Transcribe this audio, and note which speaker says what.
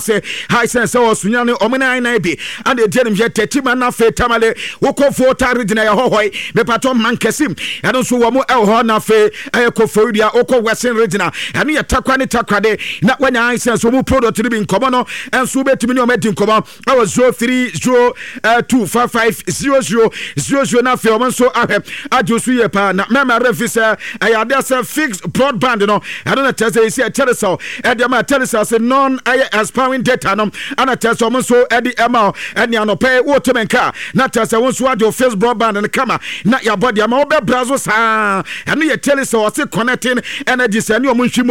Speaker 1: say high sense or Sunyani Omina Nabi and the Jenim Tetimana Fe Tamale Woko for Taridina Hohoi Bepatom Mankesim and also Wamu El Hona Fe Akofodia Oko Western Regina and me Takwani Takrade not when I sense Womu Prodo to be in Common and Sube Timino Metin Common I was 0302550000 na Film so Ajusu Yepa na Mema Refisa I had a fixed broadband no I don't tell say Teresol and the Teresol say non aspiring data no and I tell someone so Eddie Emma and you pay waterman car not tell someone so your first broadband and the camera not your body I'm all brazos and you tell us so connecting energy and your